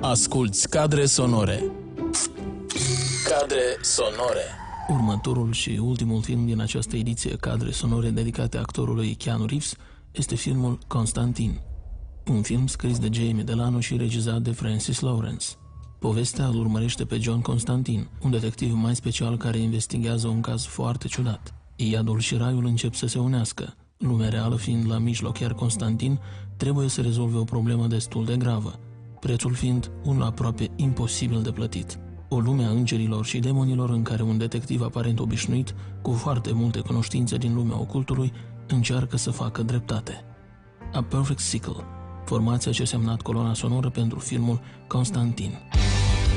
Asculți cadre sonore. Cadre sonore. Următorul și ultimul film din această ediție cadre sonore dedicate actorului Keanu Reeves este filmul Constantine, un film scris de Jamie Delano și regizat de Francis Lawrence. Povestea îl urmărește pe John Constantine, un detectiv mai special care investigează un caz foarte ciudat. Iadul și raiul încep să se unească. Lumea reală fiind la mijloc, iar Constantine trebuie să rezolve o problemă destul de gravă, prețul fiind unul aproape imposibil de plătit. O lume a îngerilor și demonilor în care un detectiv aparent obișnuit, cu foarte multe cunoștințe din lumea ocultului, încearcă să facă dreptate. A Perfect Sickle, formația ce a semnat coloana sonoră pentru filmul Constantine.